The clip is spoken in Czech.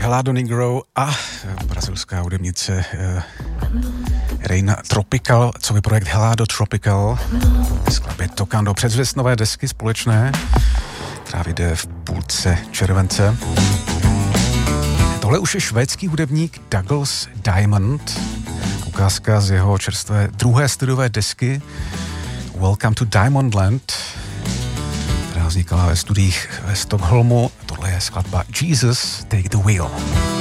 Helado Negro a brazilská hudebnice Reina Tropical, co by projekt Helado Tropical, skladbě Tocando, předzvěst nové desky společné, která vyjde v půlce července. Tohle už je švédský hudebník Douglas Diamond, ukázka z jeho čerstvé druhé studiové desky Welcome to Diamondland, která vznikala ve studiích ve Stockholmu. Tohle je skladba Jesus Take the Wheel.